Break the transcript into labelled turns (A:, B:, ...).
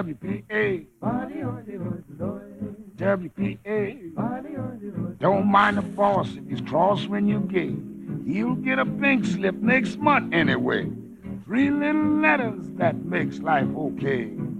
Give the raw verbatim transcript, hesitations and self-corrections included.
A: W P A, W P A. Don't mind the boss if he's cross when you gay. He'll get a pink slip next month anyway. Three little letters that makes life okay.